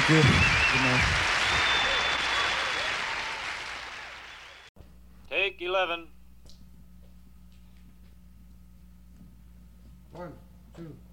Thank you. Good night. Take 11. 1, 2.